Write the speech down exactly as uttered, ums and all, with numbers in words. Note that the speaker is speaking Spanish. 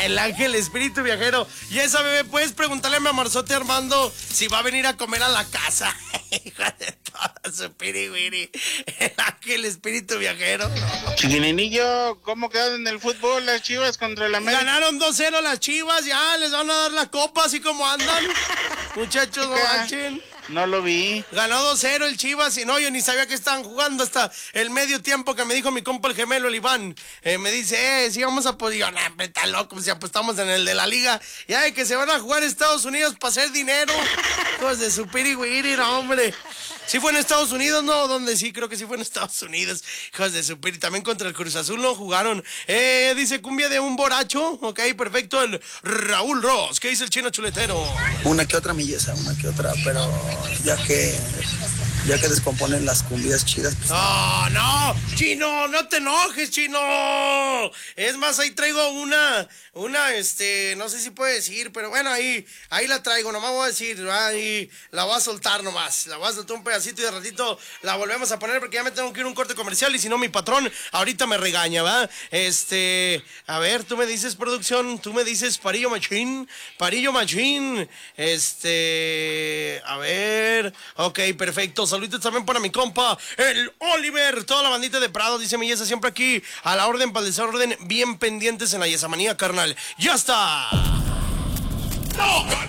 El ángel espíritu viajero. Y esa bebé, puedes preguntarle a mi amorzote Armando si va a venir a comer a la casa. Hijo de toda su pirigüiri. El ángel espíritu viajero. Chiquininillo, ¿cómo quedan en el fútbol las Chivas contra el América? Ganaron dos cero las Chivas, ya les van a dar la copa así como andan. Muchachos, no manchen. No lo vi. Ganó dos cero el Chivas y no, yo ni sabía que estaban jugando hasta el medio tiempo que me dijo mi compa el gemelo, el Iván. Eh, me dice, eh, sí vamos a poder. Yo, nah, está loco, pues si apostamos en el de la liga. Ya de que se van a jugar a Estados Unidos para hacer dinero. Hijos de su pirigüiri, no, hombre. ¿Sí fue en Estados Unidos? No, ¿dónde? Sí, creo que sí fue en Estados Unidos. Hijos de su piri. También contra el Cruz Azul no jugaron. Eh, dice cumbia de un borracho. Ok, perfecto. El Raúl Ross. ¿Qué dice el chino chuletero? Una que otra milleza, una que otra, pero ya que ya que descomponen las cumbias chidas. Pues... No, no, chino, no te enojes, chino. Es más, ahí traigo una, una, este, no sé si puede decir, pero bueno, ahí, ahí la traigo, nomás voy a decir, ahí la voy a soltar nomás, la voy a soltar un pedacito y de ratito la volvemos a poner porque ya me tengo que ir a un corte comercial y si no mi patrón ahorita me regaña, ¿va? Este, a ver, tú me dices producción, tú me dices Parillo Machín, Parillo Machín, este, a ver, ok, perfecto. Saludos también para mi compa, el Oliver, toda la bandita de Prado, dice mi Yesa, siempre aquí a la orden para el desorden, bien pendientes en la Yesamanía, carnal. ¡Ya está! ¡No!